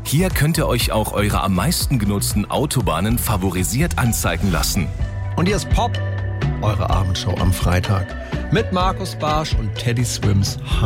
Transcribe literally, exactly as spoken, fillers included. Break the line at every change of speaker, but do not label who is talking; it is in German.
Hier könnt ihr euch auch eure am meisten genutzten Autobahnen favorisiert anzeigen lassen.
Und hier ist Pop, eure Abendshow am Freitag mit Markus Barsch und Teddy Swims